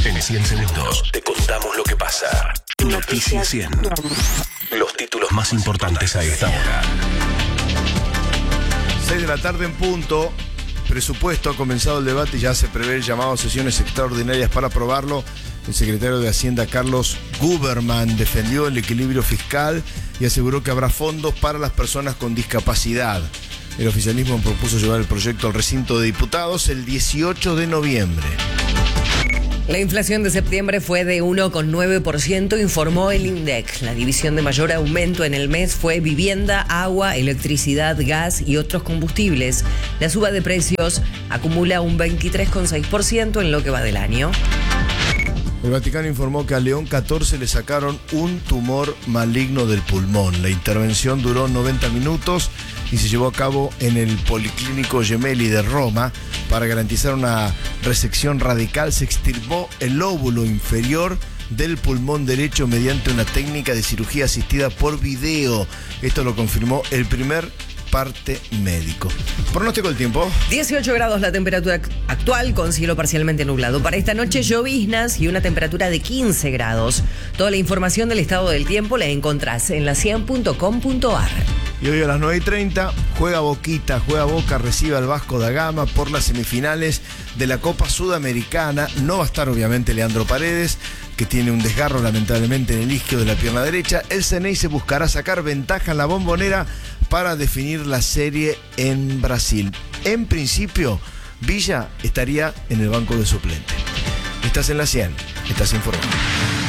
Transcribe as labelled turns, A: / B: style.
A: En 100 segundos te contamos lo que pasa. Noticias 100. Los títulos más importantes a esta hora.
B: 6 de la tarde en punto. Presupuesto, ha comenzado el debate y ya se prevé el llamado a sesiones extraordinarias para aprobarlo. El secretario de Hacienda, Carlos Guberman, defendió el equilibrio fiscal y aseguró que habrá fondos para las personas con discapacidad. El oficialismo propuso llevar el proyecto al recinto de diputados el 18 de noviembre.
C: La inflación de septiembre fue de 1,9%, informó el INDEC. La división de mayor aumento en el mes fue vivienda, agua, electricidad, gas y otros combustibles. La suba de precios acumula un 23,6% en lo que va del año.
B: El Vaticano informó que a León XIV le sacaron un tumor maligno del pulmón. La intervención duró 90 minutos y se llevó a cabo en el Policlínico Gemelli de Roma. Para garantizar una resección radical, se extirpó el lóbulo inferior del pulmón derecho mediante una técnica de cirugía asistida por video. Esto lo confirmó el primer parte médico. Pronóstico del tiempo.
C: 18 grados la temperatura actual, con cielo parcialmente nublado. Para esta noche, lloviznas y una temperatura de 15 grados. Toda la información del estado del tiempo la encontrás en la100.com.ar.
B: Y hoy a las 9:30 juega Boca, recibe al Vasco da Gama por las semifinales de la Copa Sudamericana. No va a estar obviamente Leandro Paredes, que tiene un desgarro lamentablemente en el isquio de la pierna derecha. El Ceneice buscará sacar ventaja en la Bombonera para definir la serie en Brasil. En principio, Villa estaría en el banco de suplente. Estás en la 100, estás informado.